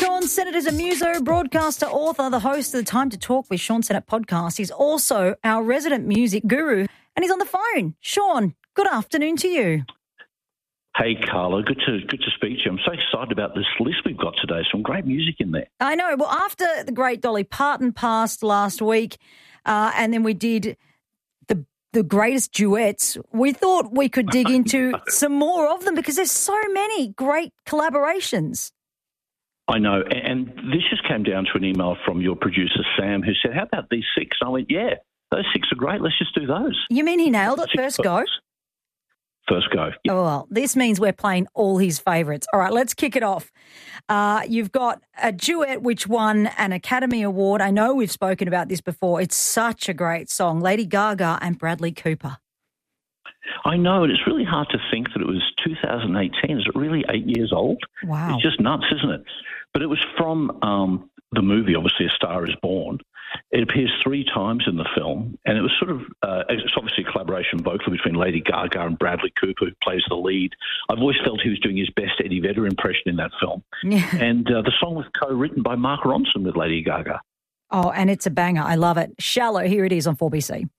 Sean Sennett is a muso, broadcaster, author, the host of the Time to Talk with Sean Sennett podcast. He's also our resident music guru, and he's on the phone. Sean, good afternoon to you. Hey, Carla, good to speak to you. I'm so excited about this list we've got today. Some great music in there. I know. Well, after the great Dolly Parton passed last week, and then we did the greatest duets, we thought we could dig into some more of them because there's so many great collaborations. I know. And this just came down to an email from your producer, Sam, who said, how about these six? And I went, yeah, those six are great. Let's just do those. You mean he nailed it first go? First go. Yeah. Oh, well, this means we're playing all his favourites. All right, let's kick it off. You've got a duet which won an Academy Award. I know we've spoken about this before. It's such a great song, Lady Gaga and Bradley Cooper. I know, and it's really hard to think that it was 2018. Is it really 8 years old? Wow. It's just nuts, isn't it? But it was from the movie, obviously, A Star is Born. It appears 3 times in the film, and it was sort of, it's obviously a collaboration vocally between Lady Gaga and Bradley Cooper, who plays the lead. I've always felt he was doing his best Eddie Vedder impression in that film. Yeah. And the song was co-written by Mark Ronson with Lady Gaga. Oh, and it's a banger. I love it. Shallow, here it is on 4BC.